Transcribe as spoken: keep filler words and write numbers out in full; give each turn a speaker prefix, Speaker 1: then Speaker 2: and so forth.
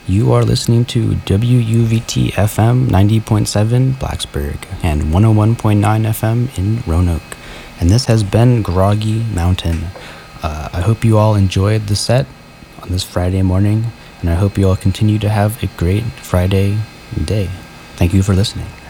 Speaker 1: You are listening to W U V T F M ninety point seven Blacksburg and one oh one point nine F M in Roanoke. And this has been Groggy Mountain. Uh, I hope you all enjoyed the set on this Friday morning, and I hope you all continue to have a great Friday day. Thank you for listening.